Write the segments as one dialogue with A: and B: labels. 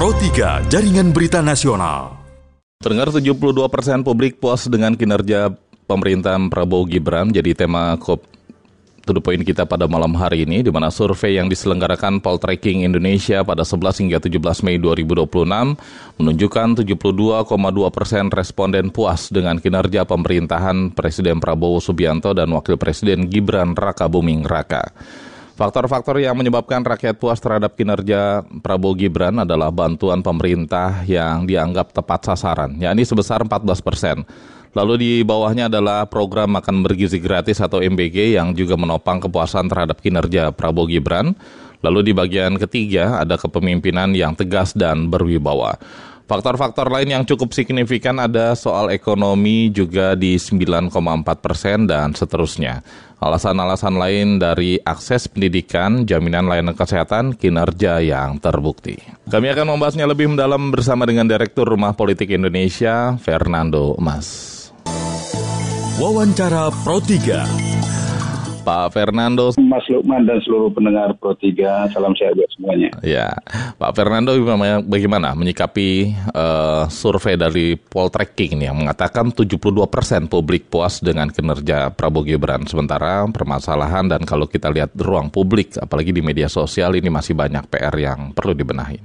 A: Pro 3 Jaringan Berita Nasional.
B: Pendengar, 72% publik puas dengan kinerja pemerintahan Prabowo Gibran jadi tema to the point kita pada malam hari ini, di mana survei yang diselenggarakan Poltreking Indonesia pada 11 hingga 17 Mei 2026 menunjukkan 72,2% responden puas dengan kinerja pemerintahan Presiden Prabowo Subianto dan Wakil Presiden Gibran Rakabuming Raka. Faktor-faktor yang menyebabkan rakyat puas terhadap kinerja Prabowo Gibran adalah bantuan pemerintah yang dianggap tepat sasaran, yakni sebesar 14%. Lalu di bawahnya adalah program makan bergizi gratis atau MBG yang juga menopang kepuasan terhadap kinerja Prabowo Gibran. Lalu di bagian ketiga ada kepemimpinan yang tegas dan berwibawa. Faktor-faktor lain yang cukup signifikan ada soal ekonomi juga di 9,4% dan seterusnya. Alasan-alasan lain dari akses pendidikan, jaminan layanan kesehatan, kinerja yang terbukti. Kami akan membahasnya lebih mendalam bersama dengan Direktur Rumah Politik Indonesia, Fernando Mas.
A: Wawancara Pro 3.
B: Pak Fernando,
C: Mas Lukman dan seluruh pendengar Pro 3, salam sehat buat semuanya.
B: Ya, Pak Fernando, bagaimana menyikapi survei dari Poltreking yang mengatakan 72% publik puas dengan kinerja Prabowo Gibran, sementara permasalahan dan kalau kita lihat ruang publik, apalagi di media sosial, ini masih banyak PR yang perlu dibenahi.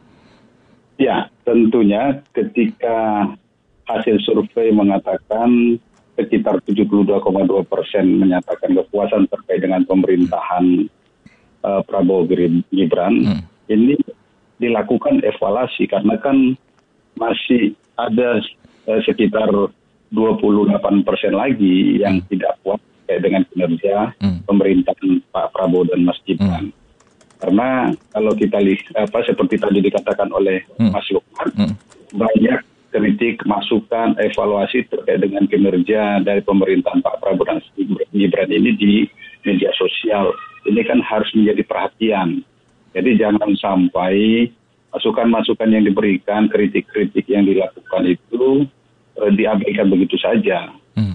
C: Ya, tentunya ketika hasil survei mengatakan sekitar 72,2% menyatakan kepuasan terkait dengan pemerintahan Prabowo Gibran. Ini dilakukan evaluasi karena kan masih ada sekitar 28% lagi yang tidak puas terkait dengan kinerja pemerintahan Pak Prabowo dan Mas Gibran. Karena kalau kita lihat seperti tadi dikatakan oleh Mas Lukman, banyak kritik, masukan, evaluasi terkait dengan kinerja dari pemerintahan Pak Prabowo dan Gibran ini di media sosial. Ini kan harus menjadi perhatian. Jadi jangan sampai masukan-masukan yang diberikan, kritik-kritik yang dilakukan itu diabaikan begitu saja.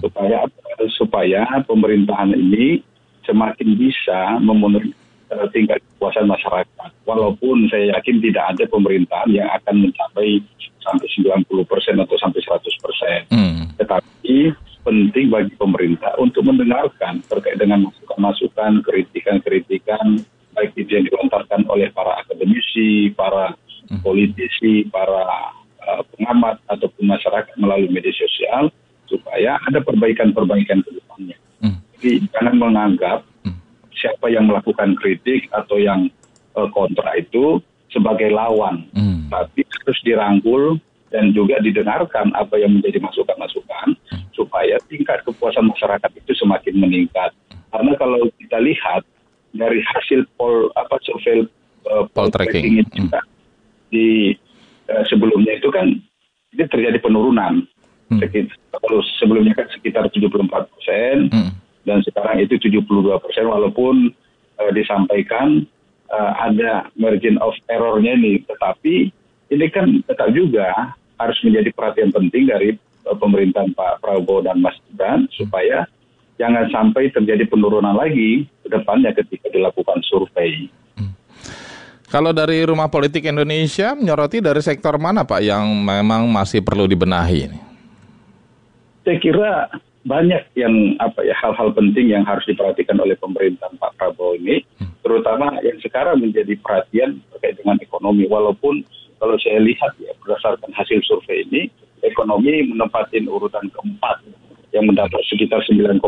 C: Supaya pemerintahan ini semakin bisa memenuhi tingkat kepuasan masyarakat. Walaupun saya yakin tidak ada pemerintahan yang akan mencapai sampai 90% atau sampai 100%. Tetapi penting bagi pemerintah untuk mendengarkan terkait dengan masukan-masukan, kritikan-kritikan, baik itu yang dilontarkan oleh para akademisi, para politisi, para pengamat ataupun masyarakat melalui media sosial, supaya ada perbaikan-perbaikan ke depannya. Jadi jangan menganggap siapa yang melakukan kritik atau yang kontra itu sebagai lawan, tapi harus dirangkul dan juga didengarkan apa yang menjadi masukan-masukan supaya tingkat kepuasan masyarakat itu semakin meningkat. Karena kalau kita lihat dari hasil survei Poltreking di sebelumnya itu kan ini terjadi penurunan. Kalau sebelumnya kan sekitar 74%. Dan sekarang itu 72%, walaupun disampaikan ada margin of error-nya ini. Tetapi ini kan tetap juga harus menjadi perhatian penting dari pemerintahan Pak Prabowo dan Mas Gibran, supaya jangan sampai terjadi penurunan lagi ke depannya ketika dilakukan survei.
B: Kalau dari Rumah Politik Indonesia, menyoroti dari sektor mana Pak yang memang masih perlu dibenahi?
C: Saya kira banyak yang hal-hal penting yang harus diperhatikan oleh pemerintahan Pak Prabowo ini, terutama yang sekarang menjadi perhatian terkait dengan ekonomi. Walaupun kalau saya lihat ya berdasarkan hasil survei ini, ekonomi menempati urutan keempat yang mendapat sekitar 9,4%.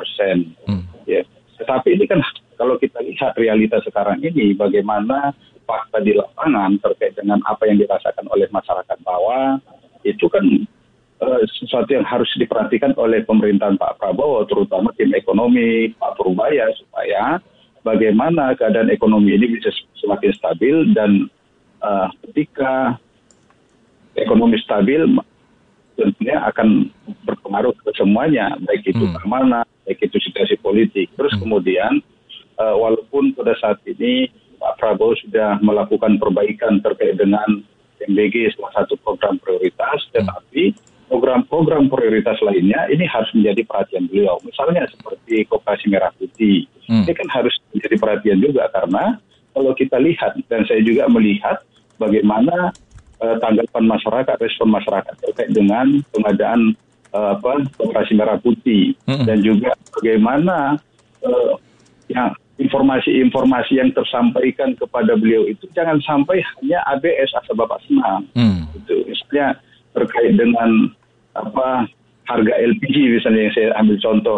C: Ya. Tetapi ini kan kalau kita lihat realita sekarang ini, bagaimana fakta di lapangan terkait dengan apa yang dirasakan oleh masyarakat bawah, itu kan sesuatu yang harus diperhatikan oleh pemerintahan Pak Prabowo, terutama tim ekonomi Pak Purbaya, supaya bagaimana keadaan ekonomi ini bisa semakin stabil dan ketika ekonomi stabil tentunya akan berpengaruh ke semuanya, baik itu keamanan, baik itu situasi politik. Terus kemudian walaupun pada saat ini Pak Prabowo sudah melakukan perbaikan terkait dengan MBG salah satu program prioritas, tetapi program-program prioritas lainnya ini harus menjadi perhatian beliau. Misalnya seperti Koperasi Merah Putih. Ini kan harus menjadi perhatian juga karena kalau kita lihat, dan saya juga melihat bagaimana tanggapan masyarakat, respon masyarakat terkait dengan pengadaan operasi Merah Putih, dan juga bagaimana yang informasi-informasi yang tersampaikan kepada beliau itu jangan sampai hanya ABS asal Bapak senang. Gitu. Misalnya terkait dengan harga LPG misalnya yang saya ambil contoh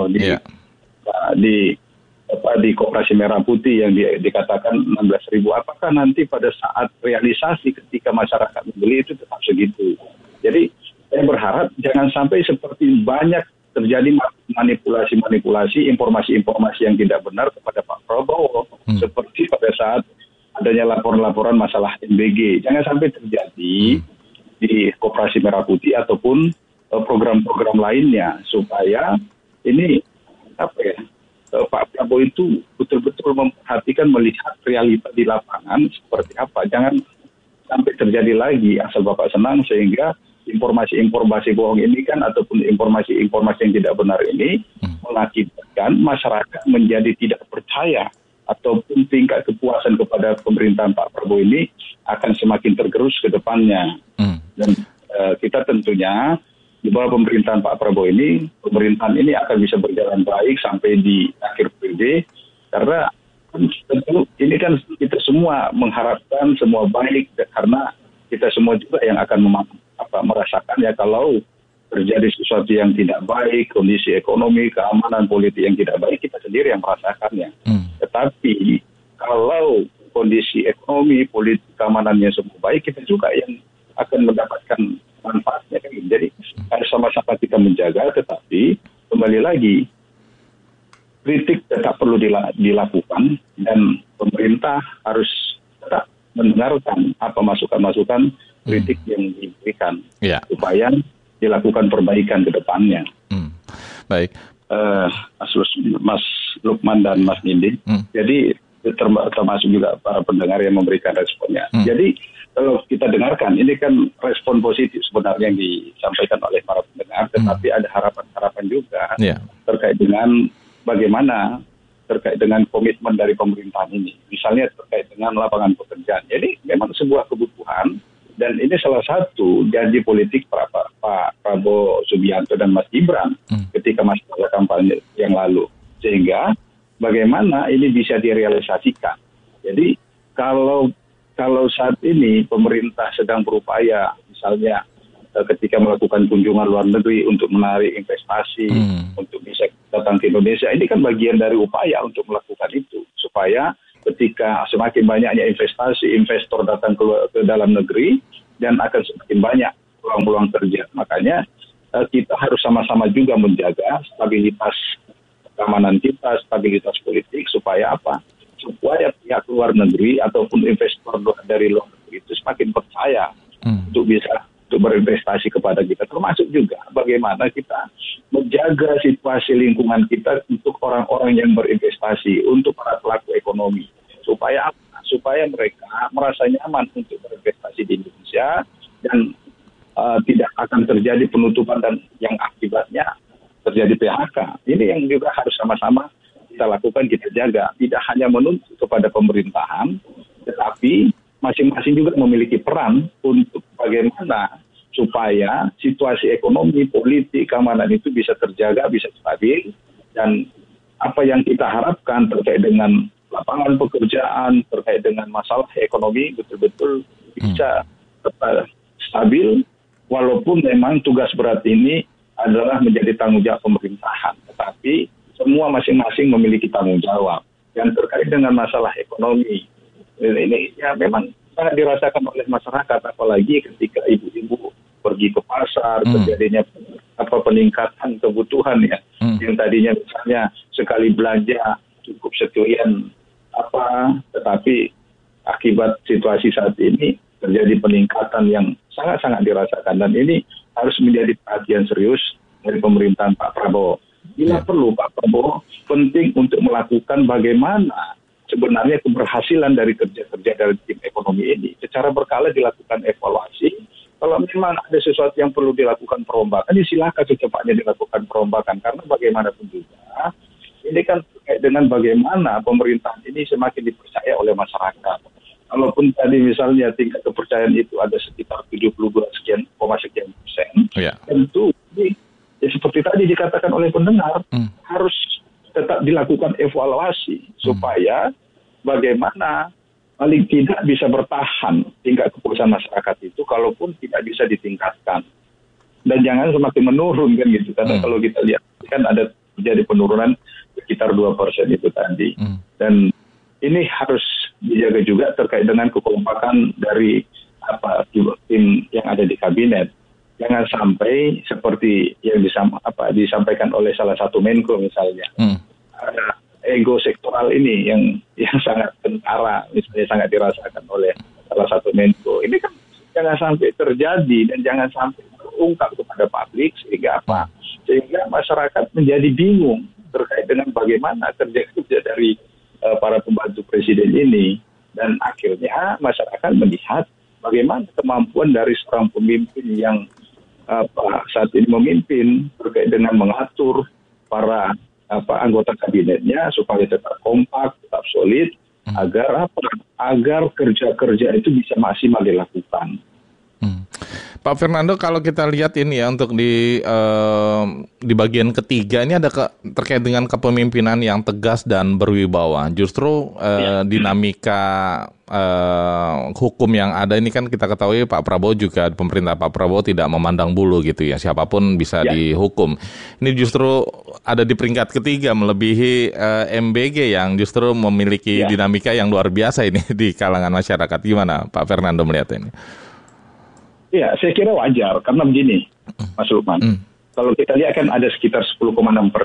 C: di Koperasi Merah Putih yang dikatakan 16.000. Apakah nanti pada saat realisasi ketika masyarakat membeli itu tetap segitu? Jadi saya berharap jangan sampai seperti banyak terjadi manipulasi-manipulasi, informasi-informasi yang tidak benar kepada Pak Prabowo, seperti pada saat adanya laporan-laporan masalah MBG. Jangan sampai terjadi di Koperasi Merah Putih ataupun program-program lainnya, supaya ini Pak Prabowo itu betul-betul memperhatikan, melihat realita di lapangan seperti apa. Jangan sampai terjadi lagi asal Bapak senang, sehingga informasi-informasi bohong ini kan, ataupun informasi-informasi yang tidak benar ini mengakibatkan masyarakat menjadi tidak percaya, ataupun tingkat kepuasan kepada pemerintahan Pak Prabowo ini akan semakin tergerus ke depannya. Dan kita tentunya di bawah pemerintahan Pak Prabowo ini, pemerintahan ini akan bisa berjalan baik sampai di akhir periode, karena tentu ini kan kita semua mengharapkan semua baik, karena kita semua juga yang akan merasakannya kalau terjadi sesuatu yang tidak baik, kondisi ekonomi, keamanan politik yang tidak baik, kita sendiri yang merasakannya. Tetapi kalau kondisi ekonomi, politik, keamanannya semua baik, kita juga yang akan mendapatkan manfaatnya. Jadi harus sama-sama kita menjaga, tetapi kembali lagi kritik tetap perlu dilakukan, dan pemerintah harus tetap mendengarkan apa masukan-masukan kritik yang diberikan, supaya dilakukan perbaikan ke depannya.
B: Baik.
C: Mas Lukman dan Mas Nindi. Jadi termasuk juga para pendengar yang memberikan responnya. Jadi kalau kita dengarkan, ini kan respon positif sebenarnya yang disampaikan oleh para pendengar, tetapi ada harapan-harapan juga terkait dengan bagaimana terkait dengan komitmen dari pemerintahan ini. Misalnya terkait dengan lapangan pekerjaan. Jadi memang sebuah kebutuhan, dan ini salah satu janji politik Pak Prabowo Subianto dan Mas Gibran ketika masa kampanye yang lalu. Sehingga bagaimana ini bisa direalisasikan. Jadi kalau saat ini pemerintah sedang berupaya, misalnya ketika melakukan kunjungan luar negeri untuk menarik investasi, untuk bisa datang ke Indonesia, ini kan bagian dari upaya untuk melakukan itu, supaya ketika semakin banyaknya investor datang ke dalam negeri, dan akan semakin banyak peluang-peluang kerja. Makanya kita harus sama-sama juga menjaga stabilitas keamanan kita, stabilitas politik, supaya apa? Supaya pihak luar negeri ataupun investor dari luar negeri itu semakin percaya untuk berinvestasi kepada kita. Termasuk juga bagaimana kita menjaga situasi lingkungan kita untuk orang-orang yang berinvestasi, untuk para pelaku ekonomi. Supaya apa? Supaya mereka merasa nyaman untuk berinvestasi di Indonesia, dan tidak akan terjadi penutupan dan yang akibatnya terjadi PHK. Ini yang juga harus sama-sama kita lakukan, kita jaga. Tidak hanya menuntut kepada pemerintahan, tetapi masing-masing juga memiliki peran untuk bagaimana supaya situasi ekonomi, politik, keamanan itu bisa terjaga, bisa stabil, dan apa yang kita harapkan terkait dengan lapangan pekerjaan, terkait dengan masalah ekonomi betul-betul bisa tetap stabil, walaupun memang tugas berat ini adalah menjadi tanggung jawab pemerintahan, tetapi semua masing-masing memiliki tanggung jawab. Yang terkait dengan masalah ekonomi, ini ya memang sangat dirasakan oleh masyarakat, apalagi ketika ibu-ibu pergi ke pasar, terjadinya peningkatan kebutuhan ya, yang tadinya misalnya sekali belanja cukup sekian tetapi akibat situasi saat ini terjadi peningkatan yang sangat-sangat dirasakan, dan ini harus menjadi perhatian serius dari pemerintahan Pak Prabowo. Bila perlu, Pak Prabowo penting untuk melakukan bagaimana sebenarnya keberhasilan dari kerja-kerja dari tim ekonomi ini. Secara berkala dilakukan evaluasi. Kalau memang ada sesuatu yang perlu dilakukan perombakan, silakan secepatnya dilakukan perombakan. Karena bagaimanapun juga, ini kan terkait dengan bagaimana pemerintahan ini semakin dipercaya oleh masyarakat. kalaupun tadi misalnya tingkat kepercayaan itu ada sekitar 72 sekian persen, tentu ini ya seperti tadi dikatakan oleh pendengar, harus tetap dilakukan evaluasi supaya bagaimana paling tidak bisa bertahan tingkat kepuasan masyarakat itu, kalaupun tidak bisa ditingkatkan. Dan jangan semakin menurun kan gitu, karena kalau kita lihat kan ada terjadi penurunan sekitar 2% itu tadi. Dan ini harus dijaga juga terkait dengan kekompakan dari tim yang ada di kabinet. Jangan sampai seperti yang disampaikan oleh salah satu Menko misalnya. Ada ego sektoral ini yang sangat kentara, misalnya sangat dirasakan oleh salah satu Menko. Ini kan jangan sampai terjadi dan jangan sampai terungkap kepada publik sehingga masyarakat menjadi bingung terkait dengan bagaimana kerja dari para pembantu presiden ini, dan akhirnya masyarakat melihat bagaimana kemampuan dari seorang pemimpin yang saat ini memimpin terkait dengan mengatur para anggota kabinetnya supaya tetap kompak, tetap solid, agar kerja-kerja itu bisa maksimal dilakukan.
B: Pak Fernando, kalau kita lihat ini ya untuk di bagian ketiga ini ada terkait dengan kepemimpinan yang tegas dan berwibawa. Justru dinamika hukum yang ada ini kan kita ketahui Pak Prabowo juga, pemerintah Pak Prabowo tidak memandang bulu gitu ya, siapapun bisa dihukum. Ini justru ada di peringkat ketiga melebihi MBG yang justru memiliki dinamika yang luar biasa ini di kalangan masyarakat. Gimana Pak Fernando melihat ini?
C: Ya, saya kira wajar karena begini, Mas Lukman. Kalau kita lihat kan ada sekitar 10,6%.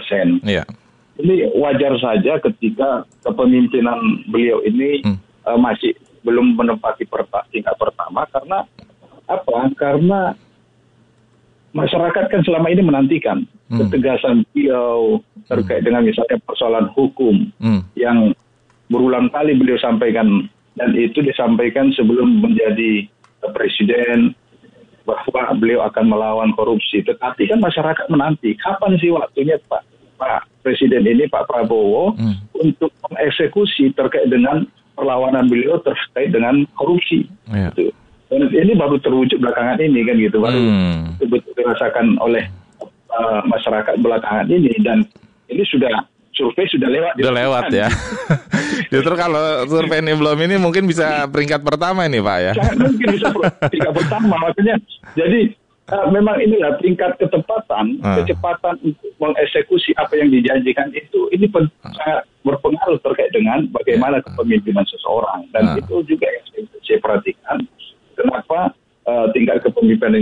C: Ini wajar saja ketika kepemimpinan beliau ini masih belum menempati tingkat pertama. Karena apa? Karena masyarakat kan selama ini menantikan ketegasan beliau terkait dengan misalnya persoalan hukum yang berulang kali beliau sampaikan, dan itu disampaikan sebelum menjadi presiden, bahwa beliau akan melawan korupsi. Tetapi kan masyarakat menanti, kapan sih waktunya Pak Presiden ini, Pak Prabowo, untuk mengeksekusi terkait dengan perlawanan beliau terkait dengan korupsi. Gitu. Dan ini baru terwujud belakangan ini kan gitu, baru betul dirasakan oleh masyarakat belakangan ini, dan ini survei sudah lewat.
B: Sudah lewat ya. Justru kalau survei ini belum ini mungkin bisa peringkat pertama ini Pak ya.
C: Sangat mungkin bisa peringkat pertama. Makanya jadi memang inilah tingkat kecepatan untuk mengeksekusi apa yang dijanjikan itu, ini sangat berpengaruh terkait dengan bagaimana kepemimpinan seseorang. Dan itu juga yang saya perhatikan. Kenapa tingkat kepemimpinan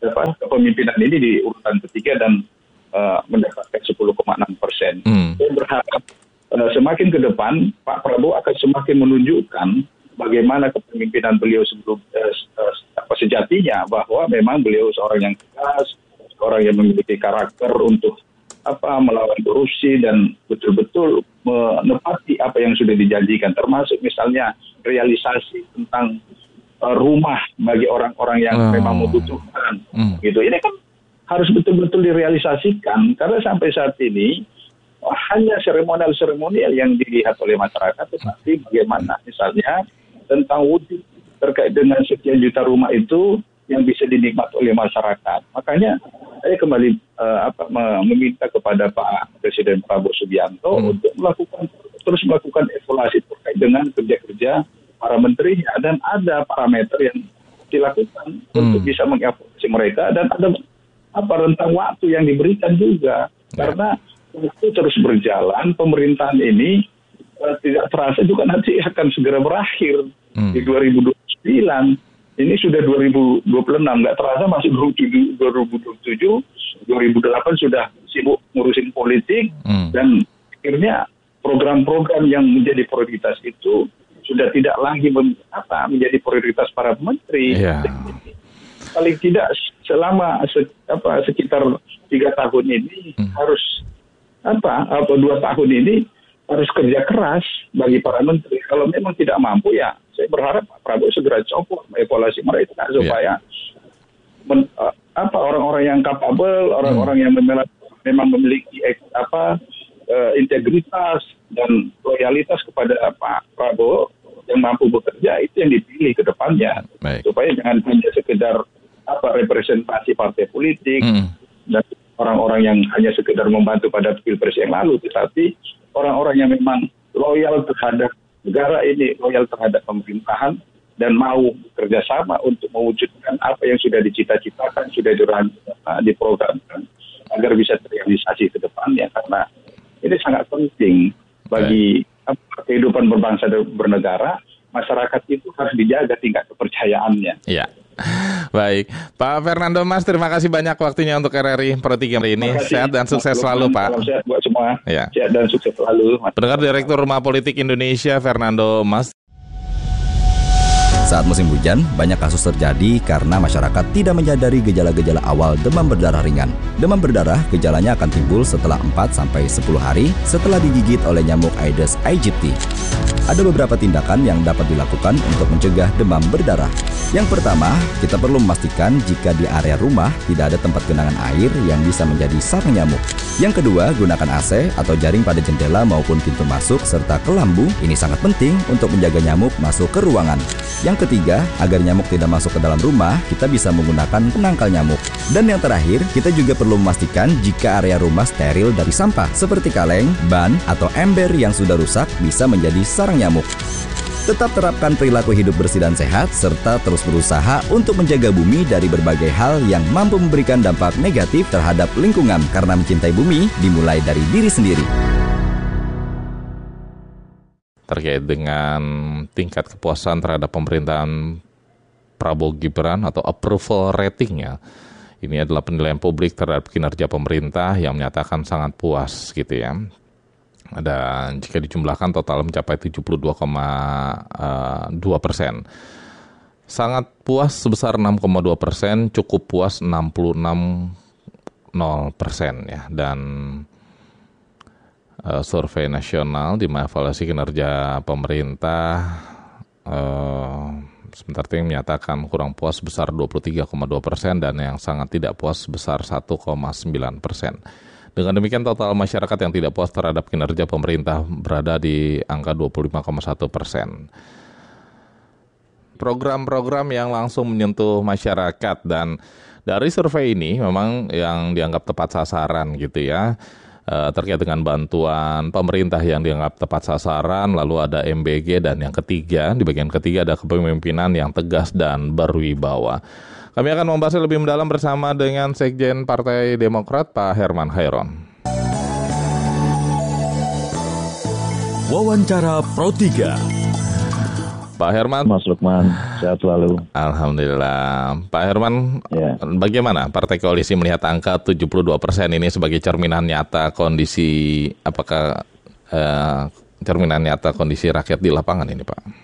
C: ini di urutan ketiga dan mendapatkan 10,6%. Saya berharap semakin ke depan Pak Prabowo akan semakin menunjukkan bagaimana kepemimpinan beliau sebelum sejatinya, bahwa memang beliau seorang yang tegas, seorang yang memiliki karakter untuk melawan korupsi dan betul-betul menepati apa yang sudah dijanjikan, termasuk misalnya realisasi tentang rumah bagi orang-orang yang memang membutuhkan. Gitu. Ini kan harus betul-betul direalisasikan, karena sampai saat ini hanya seremonial yang dilihat oleh masyarakat, tetapi bagaimana misalnya tentang wujud terkait dengan sekian juta rumah itu yang bisa dinikmati oleh masyarakat. Makanya saya kembali meminta kepada Pak Presiden Prabowo Subianto untuk terus melakukan evaluasi terkait dengan kerja-kerja para menterinya, dan ada parameter yang dilakukan untuk bisa mengevaluasi mereka, dan ada rentang waktu yang diberikan juga. Karena itu terus berjalan, pemerintahan ini tidak terasa juga nanti akan segera berakhir di 2029. Ini sudah 2026, nggak terasa masih 2027, 2008 sudah sibuk ngurusin politik, dan akhirnya program-program yang menjadi prioritas itu sudah tidak lagi menjadi prioritas para menteri. Paling tidak selama sekitar 3 tahun ini harus 2 tahun ini harus kerja keras bagi para menteri. Kalau memang tidak mampu, ya saya berharap Pak Prabowo segera copot evaluasi mereka supaya orang-orang yang kapabel, orang-orang yang memang memiliki integritas dan loyalitas kepada Pak Prabowo yang mampu bekerja itu yang dipilih ke depannya.
B: Baik.
C: Supaya jangan hanya sekedar representasi partai politik dan orang-orang yang hanya sekedar membantu pada pilpres yang lalu, tetapi orang-orang yang memang loyal terhadap negara ini, loyal terhadap pemerintahan, dan mau bekerja sama untuk mewujudkan apa yang sudah dicita-citakan, sudah diprogramkan, agar bisa terrealisasi ke depannya. Karena ini sangat penting bagi kehidupan berbangsa dan bernegara. Masyarakat itu harus dijaga tingkat kepercayaannya.
B: Iya. Baik, Pak Fernando Mas, terima kasih banyak waktunya untuk RRI Pro 3 hari ini. Sehat dan sukses selalu, Pak.
C: Salam sehat buat semua.
B: Ya.
C: Sehat dan sukses selalu.
B: Pendengar Direktur Rumah Politik Indonesia Fernando Mas.
D: Saat musim hujan, banyak kasus terjadi karena masyarakat tidak menyadari gejala-gejala awal demam berdarah ringan. Demam berdarah gejalanya akan timbul setelah 4-10 hari setelah digigit oleh nyamuk Aedes aegypti. Ada beberapa tindakan yang dapat dilakukan untuk mencegah demam berdarah. Yang pertama, kita perlu memastikan jika di area rumah tidak ada tempat genangan air yang bisa menjadi sarang nyamuk. Yang kedua, gunakan AC atau jaring pada jendela maupun pintu masuk serta kelambu. Ini sangat penting untuk menjaga nyamuk masuk ke ruangan. Yang ketiga, agar nyamuk tidak masuk ke dalam rumah, kita bisa menggunakan penangkal nyamuk. Dan yang terakhir, kita juga perlu memastikan jika area rumah steril dari sampah seperti kaleng, ban, atau ember yang sudah rusak bisa menjadi sarang nyamuk. Tetap terapkan perilaku hidup bersih dan sehat, serta terus berusaha untuk menjaga bumi dari berbagai hal yang mampu memberikan dampak negatif terhadap lingkungan, karena mencintai bumi dimulai dari diri sendiri.
B: Terkait dengan tingkat kepuasan terhadap pemerintahan Prabowo Gibran atau approval ratingnya, ini adalah penilaian publik terhadap kinerja pemerintah yang menyatakan sangat puas gitu ya. Dan jika dijumlahkan total mencapai 72,2%. Sangat puas sebesar 6,2%, cukup puas 66,0% ya. Dan survei nasional di mengevaluasi kinerja pemerintah sebentar ini menyatakan kurang puas sebesar 23,2% dan yang sangat tidak puas sebesar 1,9%. Dengan demikian total masyarakat yang tidak puas terhadap kinerja pemerintah berada di angka 25,1%. Program-program yang langsung menyentuh masyarakat, dan dari survei ini memang yang dianggap tepat sasaran gitu ya. Terkait dengan bantuan pemerintah yang dianggap tepat sasaran, lalu ada MBG, dan yang ketiga, di bagian ketiga ada kepemimpinan yang tegas dan berwibawa. Kami akan membahasnya lebih mendalam bersama dengan Sekjen Partai Demokrat, Pak Herman Khairon.
A: Wawancara Pro 3.
B: Pak Herman.
E: Mas Lukman, sehat selalu.
B: Alhamdulillah. Pak Herman, bagaimana Partai Koalisi melihat angka 72% ini sebagai cerminan nyata kondisi, apakah cerminan nyata kondisi rakyat di lapangan ini, Pak?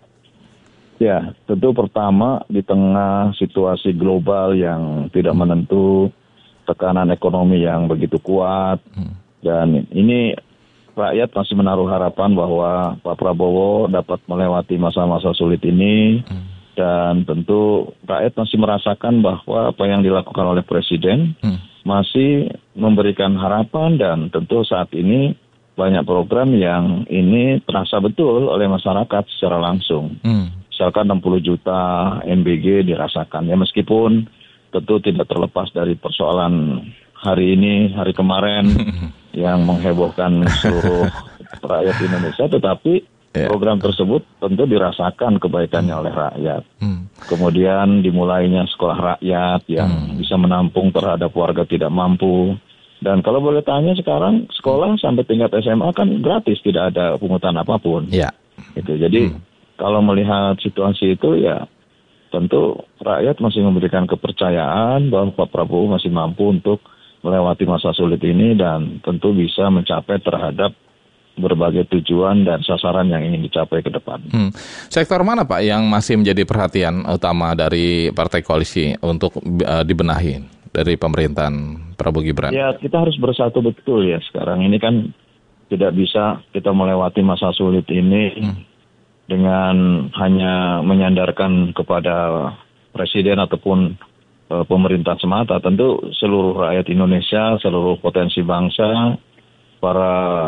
E: Ya, tentu pertama di tengah situasi global yang tidak menentu, tekanan ekonomi yang begitu kuat, dan ini rakyat masih menaruh harapan bahwa Pak Prabowo dapat melewati masa-masa sulit ini, dan tentu rakyat masih merasakan bahwa apa yang dilakukan oleh Presiden masih memberikan harapan, dan tentu saat ini banyak program yang ini terasa betul oleh masyarakat secara langsung. Misalkan 60 juta MBG dirasakan. Ya meskipun tentu tidak terlepas dari persoalan hari ini, hari kemarin yang menghebohkan seluruh rakyat Indonesia, tetapi program tersebut tentu dirasakan kebaikannya oleh rakyat. Kemudian dimulainya sekolah rakyat yang bisa menampung terhadap warga tidak mampu. Dan kalau boleh tanya sekarang sekolah sampai tingkat SMA kan gratis, tidak ada pungutan apapun. Gitu. Jadi kalau melihat situasi itu ya tentu rakyat masih memberikan kepercayaan bahwa Pak Prabowo masih mampu untuk melewati masa sulit ini dan tentu bisa mencapai terhadap berbagai tujuan dan sasaran yang ingin dicapai ke depan.
B: Sektor mana Pak yang masih menjadi perhatian utama dari Partai Koalisi untuk dibenahi dari pemerintahan Prabowo Gibran?
E: Ya, kita harus bersatu betul ya sekarang ini kan tidak bisa kita melewati masa sulit ini dengan hanya menyandarkan kepada presiden ataupun pemerintah semata. Tentu seluruh rakyat Indonesia, seluruh potensi bangsa, para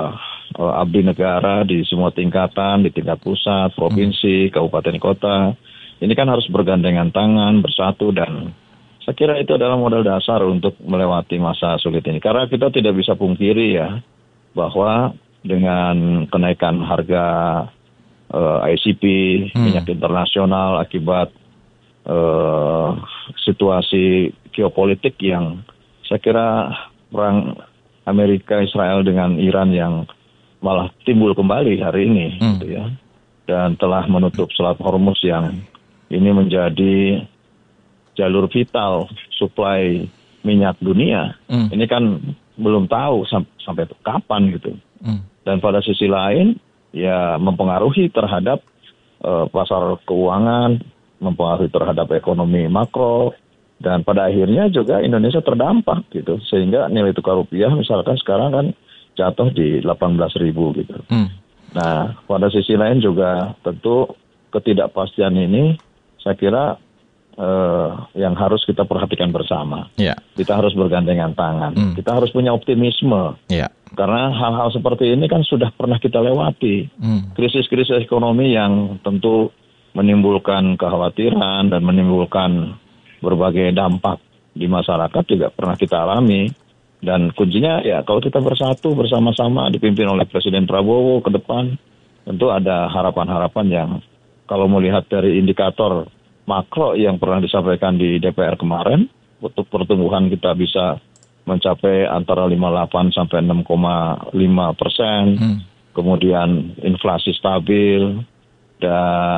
E: abdi negara di semua tingkatan, di tingkat pusat, provinsi, kabupaten kota. Ini kan harus bergandengan tangan, bersatu, dan saya kira itu adalah modal dasar untuk melewati masa sulit ini. Karena kita tidak bisa pungkiri ya, bahwa dengan kenaikan harga ICP, minyak internasional akibat situasi geopolitik yang saya kira perang Amerika Israel dengan Iran yang malah timbul kembali hari ini, gitu ya, dan telah menutup Selat Hormuz yang ini menjadi jalur vital suplai minyak dunia. Ini kan belum tahu sampai kapan gitu. Dan pada sisi lain ya mempengaruhi terhadap pasar keuangan, mempengaruhi terhadap ekonomi makro, dan pada akhirnya juga Indonesia terdampak gitu, sehingga nilai tukar rupiah misalkan sekarang kan jatuh di 18.000 gitu. Nah, pada sisi lain juga tentu ketidakpastian ini saya kira yang harus kita perhatikan bersama. Kita harus bergandengan tangan. Kita harus punya optimisme. Karena hal-hal seperti ini kan sudah pernah kita lewati. Krisis-krisis ekonomi yang tentu menimbulkan kekhawatiran dan menimbulkan berbagai dampak di masyarakat juga pernah kita alami. Dan kuncinya ya kalau kita bersatu bersama-sama dipimpin oleh Presiden Prabowo ke depan, tentu ada harapan-harapan yang kalau melihat dari indikator makro yang pernah disampaikan di DPR kemarin, untuk pertumbuhan kita bisa mencapai antara 58 sampai 6,5%, kemudian inflasi stabil, dan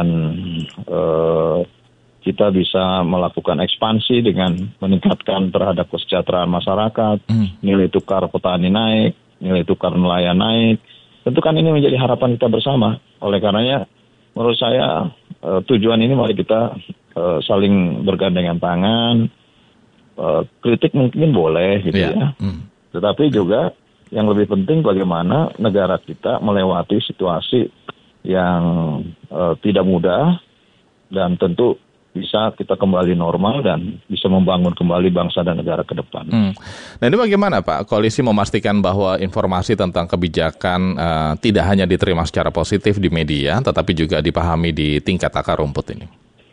E: kita bisa melakukan ekspansi dengan meningkatkan terhadap kesejahteraan masyarakat, nilai tukar petani naik, nilai tukar nelayan naik. Tentu kan ini menjadi harapan kita bersama. Oleh karenanya, menurut saya tujuan ini mari kita saling bergandengan tangan. Kritik mungkin boleh gitu ya. Tetapi juga yang lebih penting bagaimana negara kita melewati situasi yang tidak mudah, dan tentu bisa kita kembali normal dan bisa membangun kembali bangsa dan negara ke depan.
B: Nah, ini bagaimana Pak? Koalisi memastikan bahwa informasi tentang kebijakan tidak hanya diterima secara positif di media, tetapi juga dipahami di tingkat akar rumput ini.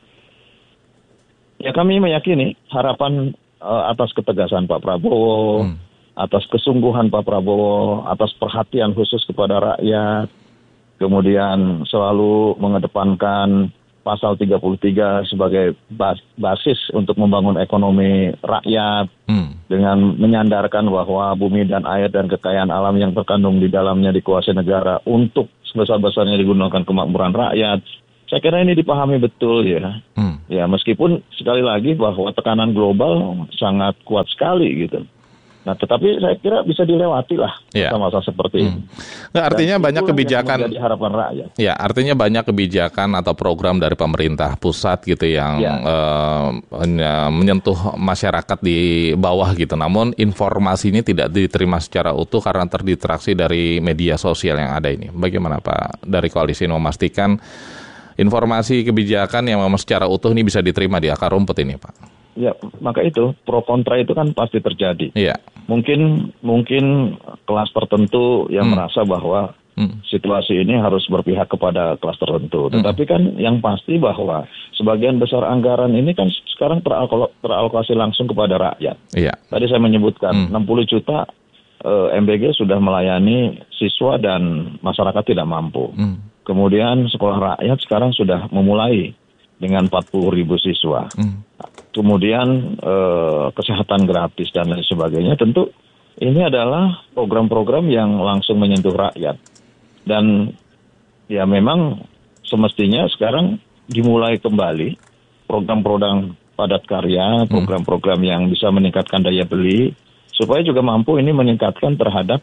E: Ya, kami meyakini harapan atas ketegasan Pak Prabowo, atas kesungguhan Pak Prabowo, atas perhatian khusus kepada rakyat, kemudian selalu mengedepankan Pasal 33 sebagai basis untuk membangun ekonomi rakyat, dengan menyandarkan bahwa bumi dan air dan kekayaan alam yang terkandung di dalamnya dikuasai negara untuk sebesar-besarnya digunakan kemakmuran rakyat. Saya kira ini dipahami betul ya. Ya, meskipun sekali lagi bahwa tekanan global sangat kuat sekali gitu. Nah, tetapi saya kira bisa dilewati lah masa-masa seperti ini.
B: Nah, artinya banyak kebijakan,
E: menjadi harapan rakyat.
B: Ya, artinya banyak kebijakan atau program dari pemerintah pusat gitu yang menyentuh masyarakat di bawah gitu. Namun informasi ini tidak diterima secara utuh karena terdistraksi dari media sosial yang ada ini. Bagaimana Pak dari koalisi memastikan informasi kebijakan yang memang secara utuh ini bisa diterima di akar rumput ini, Pak?
E: Ya, maka itu pro kontra itu kan pasti terjadi. Mungkin kelas tertentu yang merasa bahwa situasi ini harus berpihak kepada kelas tertentu. Tetapi kan yang pasti bahwa sebagian besar anggaran ini kan sekarang teralokasi langsung kepada rakyat. Tadi saya menyebutkan 60 juta MBG sudah melayani siswa dan masyarakat tidak mampu. Kemudian sekolah rakyat sekarang sudah memulai dengan 40.000 siswa. Kemudian kesehatan gratis dan lain sebagainya. Tentu ini adalah program-program yang langsung menyentuh rakyat. Dan ya memang semestinya sekarang dimulai kembali program-program padat karya, program-program yang bisa meningkatkan daya beli, supaya juga mampu ini meningkatkan terhadap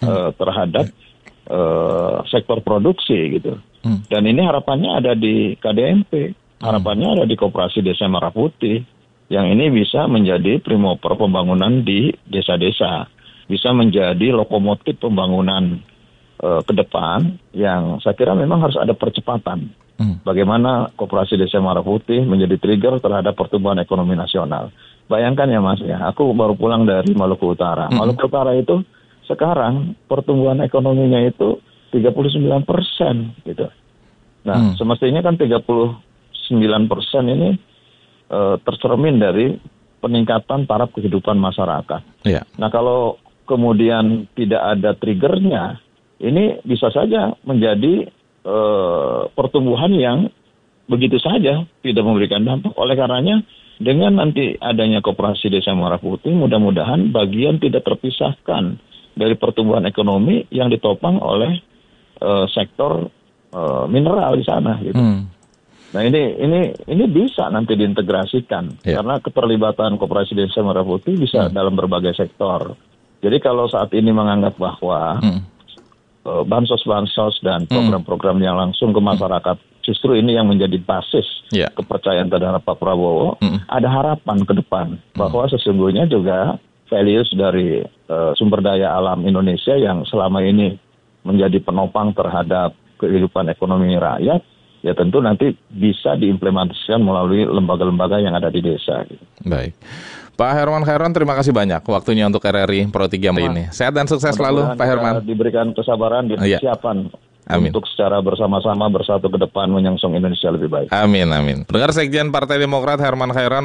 E: sektor produksi gitu. Dan ini harapannya ada di KDMP. Harapannya ada di Koperasi Desa Merah Putih, yang ini bisa menjadi primoper pembangunan di desa-desa, bisa menjadi lokomotif pembangunan ke depan, yang saya kira memang harus ada percepatan. Bagaimana Koperasi Desa Merah Putih menjadi trigger terhadap pertumbuhan ekonomi nasional. Bayangkan ya Mas ya, aku baru pulang dari Maluku Utara. Maluku Utara itu sekarang pertumbuhan ekonominya itu 39% gitu. Nah, semestinya kan 39% ini tercermin dari peningkatan taraf kehidupan masyarakat.
B: Yeah.
E: Nah, kalau kemudian tidak ada triggernya, ini bisa saja menjadi pertumbuhan yang begitu saja tidak memberikan dampak. Oleh karenanya, dengan nanti adanya Koperasi Desa Muara Putih, mudah-mudahan bagian tidak terpisahkan dari pertumbuhan ekonomi yang ditopang oleh sektor mineral di sana. Gitu. Nah ini bisa nanti diintegrasikan karena keterlibatan Koperasi Desa Muara Putih bisa dalam berbagai sektor. Jadi kalau saat ini menganggap bahwa bansos-bansos dan program-program yang langsung ke masyarakat justru ini yang menjadi basis kepercayaan terhadap Pak Prabowo, ada harapan ke depan bahwa sesungguhnya juga values dari sumber daya alam Indonesia yang selama ini menjadi penopang terhadap kehidupan ekonomi rakyat, ya tentu nanti bisa diimplementasikan melalui lembaga-lembaga yang ada di desa.
B: Baik. Pak Herman Khairon, terima kasih banyak waktunya untuk RRI Pro 3 ini. Sehat dan sukses selalu, Pak Herman.
E: Diberikan kesabaran dan kesiapan untuk secara bersama-sama bersatu ke depan menyongsong Indonesia lebih baik.
B: Amin, amin. Dengar Sekjen Partai Demokrat Herman Khairon.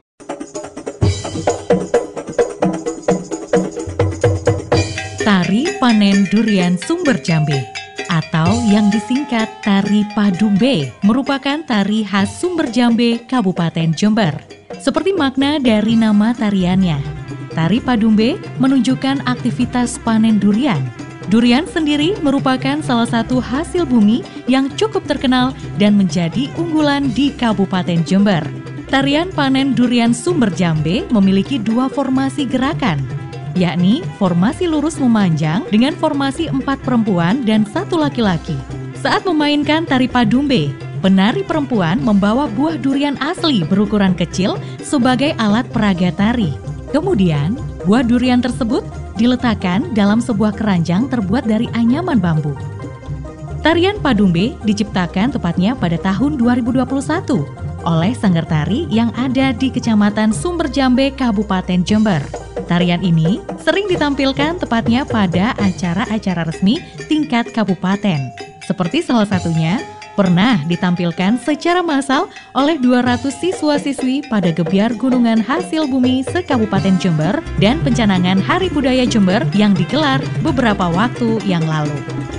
F: Tari Panen Durian Sumber Jambe atau yang disingkat Tari Padumbe merupakan tari khas Sumber Jambe, Kabupaten Jember. Seperti makna dari nama tariannya, Tari Padumbe menunjukkan aktivitas panen durian. Durian sendiri merupakan salah satu hasil bumi yang cukup terkenal dan menjadi unggulan di Kabupaten Jember. Tarian panen durian Sumber Jambe memiliki dua formasi gerakan, yakni formasi lurus memanjang dengan formasi 4 perempuan dan 1 laki-laki. Saat memainkan Tari Padumbe, penari perempuan membawa buah durian asli berukuran kecil sebagai alat peraga tari. Kemudian, buah durian tersebut diletakkan dalam sebuah keranjang terbuat dari anyaman bambu. Tarian Padumbe diciptakan tepatnya pada tahun 2021 oleh sanggar tari yang ada di Kecamatan Sumber Jambe, Kabupaten Jember. Tarian ini sering ditampilkan tepatnya pada acara-acara resmi tingkat kabupaten. Seperti salah satunya, pernah ditampilkan secara massal oleh 200 siswa-siswi pada Gebyar Gunungan Hasil Bumi se-Kabupaten Jember dan pencanangan Hari Budaya Jember yang digelar beberapa waktu yang lalu.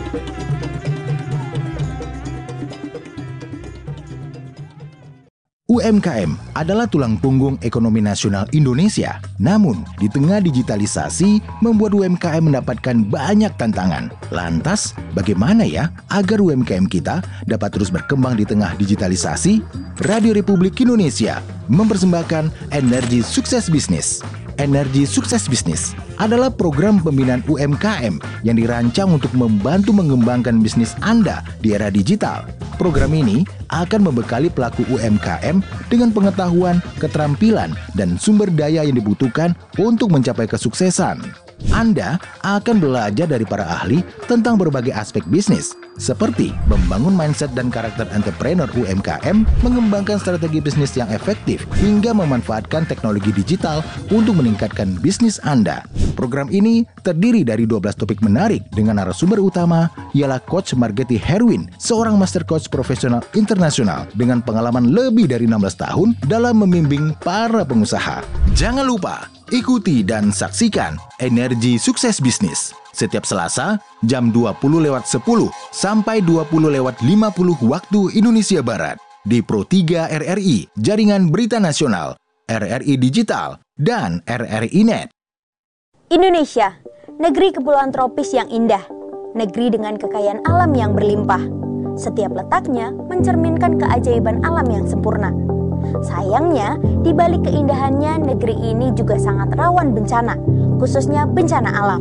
G: UMKM adalah tulang punggung ekonomi nasional Indonesia. Namun, di tengah digitalisasi, membuat UMKM mendapatkan banyak tantangan. Lantas, bagaimana ya agar UMKM kita dapat terus berkembang di tengah digitalisasi? Radio Republik Indonesia mempersembahkan Energi Sukses Bisnis. Energi Sukses Bisnis adalah program pembinaan UMKM yang dirancang untuk membantu mengembangkan bisnis Anda di era digital. Program ini akan membekali pelaku UMKM dengan pengetahuan, keterampilan, dan sumber daya yang dibutuhkan untuk mencapai kesuksesan. Anda akan belajar dari para ahli tentang berbagai aspek bisnis, seperti membangun mindset dan karakter entrepreneur UMKM, mengembangkan strategi bisnis yang efektif, hingga memanfaatkan teknologi digital untuk meningkatkan bisnis Anda. Program ini terdiri dari 12 topik menarik dengan narasumber utama ialah Coach Margeti Herwin, seorang master coach profesional internasional dengan pengalaman lebih dari 16 tahun dalam membimbing para pengusaha. Jangan lupa, ikuti dan saksikan Energi Sukses Bisnis setiap Selasa jam 20.10 sampai 20.50 waktu Indonesia Barat di Pro 3 RRI, Jaringan Berita Nasional, RRI Digital, dan RRI Net.
H: Indonesia, negeri kepulauan tropis yang indah, negeri dengan kekayaan alam yang berlimpah. Setiap letaknya mencerminkan keajaiban alam yang sempurna. Sayangnya, di balik keindahannya, negeri ini juga sangat rawan bencana, khususnya bencana alam.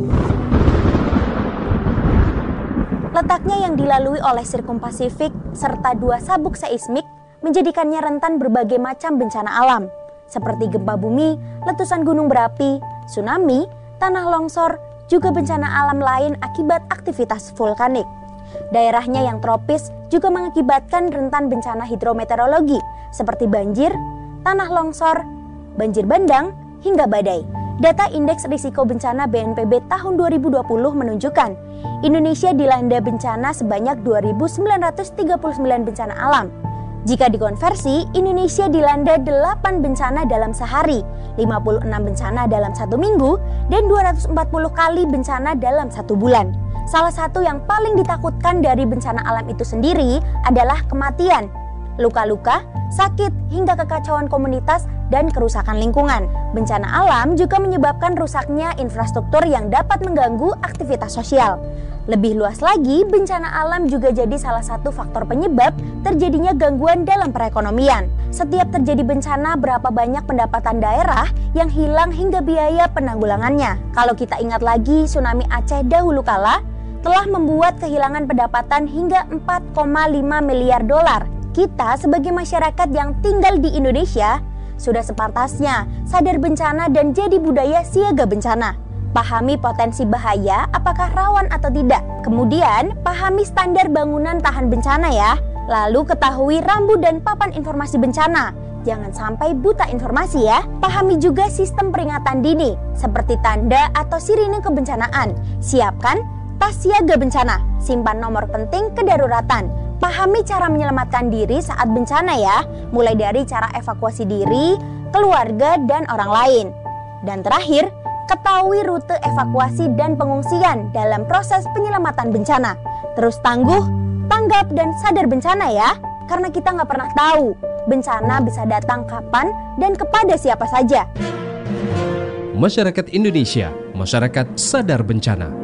H: Letaknya yang dilalui oleh Sirkum Pasifik serta 2 sabuk seismik menjadikannya rentan berbagai macam bencana alam, seperti gempa bumi, letusan gunung berapi, tsunami, tanah longsor, juga bencana alam lain akibat aktivitas vulkanik. Daerahnya yang tropis juga mengakibatkan rentan bencana hidrometeorologi seperti banjir, tanah longsor, banjir bandang, hingga badai. Data Indeks Risiko Bencana BNPB tahun 2020 menunjukkan Indonesia dilanda bencana sebanyak 2.939 bencana alam. Jika dikonversi, Indonesia dilanda 8 bencana dalam sehari, 56 bencana dalam 1 minggu, dan 240 kali bencana dalam 1 bulan. Salah satu yang paling ditakutkan dari bencana alam itu sendiri adalah kematian, luka-luka, sakit, hingga kekacauan komunitas dan kerusakan lingkungan. Bencana alam juga menyebabkan rusaknya infrastruktur yang dapat mengganggu aktivitas sosial. Lebih luas lagi, bencana alam juga jadi salah satu faktor penyebab terjadinya gangguan dalam perekonomian. Setiap terjadi bencana, berapa banyak pendapatan daerah yang hilang hingga biaya penanggulangannya. Kalau kita ingat lagi, tsunami Aceh dahulu kala telah membuat kehilangan pendapatan hingga 4,5 miliar dolar. Kita sebagai masyarakat yang tinggal di Indonesia sudah sepantasnya sadar bencana dan jadi budaya siaga bencana. Pahami potensi bahaya, apakah rawan atau tidak. Kemudian, pahami standar bangunan tahan bencana ya. Lalu ketahui rambu dan papan informasi bencana. Jangan sampai buta informasi ya. Pahami juga sistem peringatan dini, seperti tanda atau sirine kebencanaan. Siapkan tas siaga bencana. Simpan nomor penting kedaruratan. Pahami cara menyelamatkan diri saat bencana ya. Mulai dari cara evakuasi diri, keluarga, dan orang lain. Dan terakhir, ketahui rute evakuasi dan pengungsian dalam proses penyelamatan bencana. Terus tangguh, tanggap, dan sadar bencana ya. Karena kita nggak pernah tahu bencana bisa datang kapan dan kepada siapa saja.
I: Masyarakat Indonesia, masyarakat sadar bencana.